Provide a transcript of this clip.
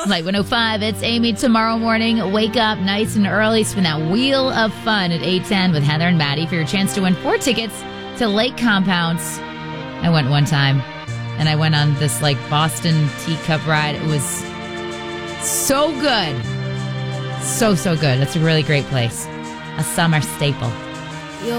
Light 105, it's Amy. Tomorrow morning, wake up nice and early, spin that wheel of fun at 8:10 with Heather and Maddie for your chance to win 4 tickets to Lake Compounce. I went one time, and I went on this Boston teacup ride. It was so good. So good. It's a really great place. A summer staple.